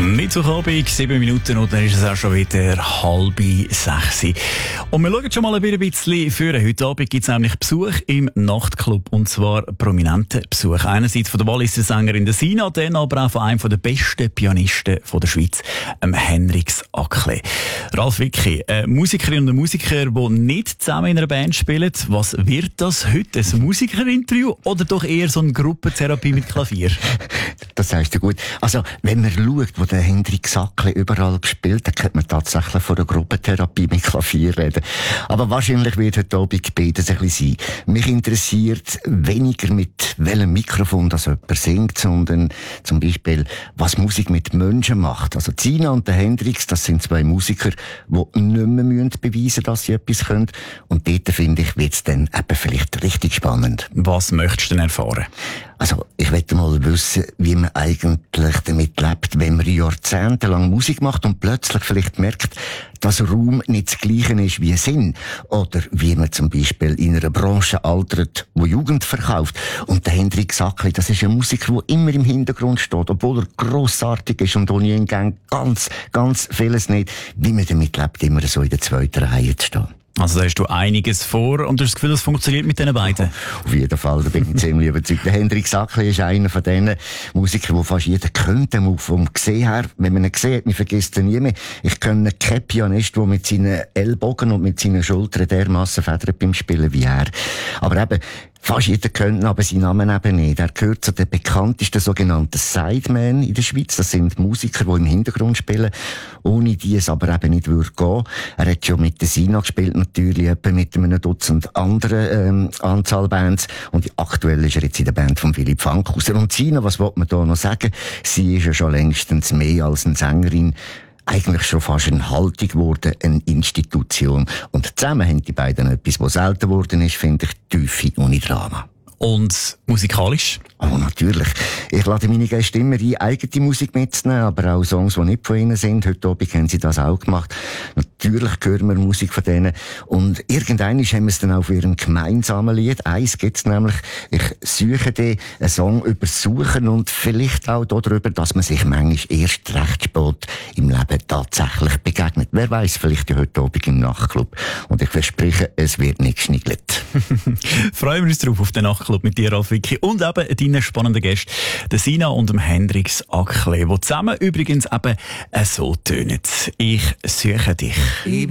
Mittwochabend, 7 Minuten und dann ist es auch schon wieder 5:30. Und wir schauen schon mal ein bisschen für. Heute Abend gibt es nämlich Besuch im Nachtclub, und zwar prominenten Besuch. Einerseits von der Walliser Sängerin Sina, dann aber auch von einem der besten Pianisten der Schweiz, Henriks Akle. Ralf Wicki, Musikerinnen und Musiker, die nicht zusammen in einer Band spielen, was wird das heute? Ein Musikerinterview oder doch eher so eine Gruppentherapie mit Klavier? Das sagst du gut. Also, wenn man schaut, wo der Henriks Akle überall gespielt hat, könnte man tatsächlich von einer Gruppentherapie mit Klavier reden. Aber wahrscheinlich wird heute Abend beides ein bisschen sein. Mich interessiert weniger, mit welchem Mikrofon das jemand singt, sondern zum Beispiel, was Musik mit Menschen macht. Also Sina und der Henriks, das sind zwei Musiker, die nicht mehr beweisen müssen, dass sie etwas können. Und dort, finde ich, wird es dann eben vielleicht richtig spannend. Was möchtest du denn erfahren? Also, ich möchte mal wissen, wie man eigentlich damit lebt, wenn man jahrzehntelang Musik macht und plötzlich vielleicht merkt, dass Raum nicht das Gleiche ist wie Sinn. Oder wie man zum Beispiel in einer Branche altert, die Jugend verkauft. Und der Henriks Akle, das ist ein Musiker, der immer im Hintergrund steht, obwohl er grossartig ist und ohne ihn gang ganz vieles nicht. Wie man damit lebt, immer so in der zweiten Reihe zu stehen. Also da hast du einiges vor und du hast das Gefühl, das funktioniert mit diesen beiden? Auf jeden Fall, da bin ich ziemlich überzeugt. Der Henriks Akle ist einer von diesen Musikern, die fast jeder könnte. Vom Gesehen her, wenn man ihn sieht, man vergisst ihn nie mehr. Ich kenne keinen Pianist, der mit seinen Ellbogen und mit seinen Schultern dermassen federt beim Spielen wie er. Aber eben, fast jeder kennt ihn, aber seinen Namen eben nicht. Er gehört zu den bekanntesten sogenannten Sidemen in der Schweiz. Das sind Musiker, die im Hintergrund spielen, ohne die es aber eben nicht würde gehen. Er hat schon mit der Sina gespielt, natürlich, etwa mit einem Dutzend anderen Anzahl Bands. Und aktuell ist er jetzt in der Band von Philipp Fankhauser. Und Sina, was will man da noch sagen? Sie ist ja schon längstens mehr als eine Sängerin. Eigentlich schon fast eine Haltung geworden, eine Institution. Und zusammen haben die beiden etwas, was selten geworden ist, finde ich, Tiefe ohne Drama. Und musikalisch? Oh, natürlich. Ich lade meine Gäste immer ein, eigene Musik mitzunehmen, aber auch Songs, die nicht von ihnen sind. Heute Abend haben sie das auch gemacht. Natürlich hören wir Musik von denen. Und irgendwann haben wir es dann auch für ein gemeinsames Lied. Eins gibt's nämlich, ich suche dir einen Song über Suchen und vielleicht auch darüber, dass man sich manchmal erst recht spät im Leben tatsächlich begegnet. Wer weiss, vielleicht ja heute Abend im Nachtclub. Und ich verspreche, es wird nicht geschniggelt. Freuen wir uns drauf auf den Nachtclub mit dir, Ralf Wicki, und eben deinen spannenden Gästen, der Sina und dem Henriks Akle, die zusammen übrigens eben so tönen. Ich suche dich.